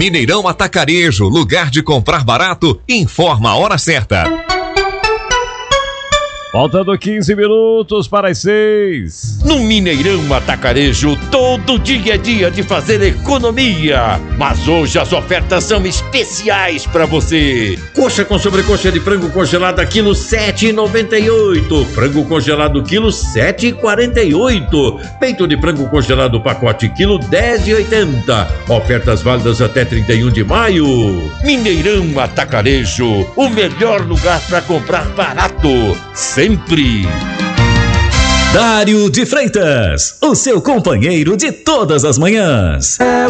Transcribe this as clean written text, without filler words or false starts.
Mineirão Atacarejo, lugar de comprar barato, informa a hora certa. Faltando 15 minutos para as 6. No Mineirão Atacarejo, todo dia é dia de fazer economia. Mas hoje as ofertas são especiais para você. Coxa com sobrecoxa de frango congelada, quilo 7,98. Frango congelado, quilo 7,48. Peito de frango congelado, pacote, quilo 10,80. Ofertas válidas até 31 de maio. Mineirão Atacarejo, o melhor lugar para comprar barato. Sempre. Dário de Freitas, o seu companheiro de todas as manhãs.